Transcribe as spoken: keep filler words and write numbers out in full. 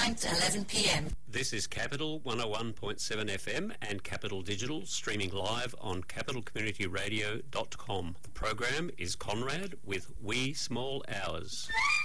nine to eleven p m. This is Capital one oh one point seven F M and Capital Digital, streaming live on capital community radio dot com. The program is Conrad with Wee Small Hours.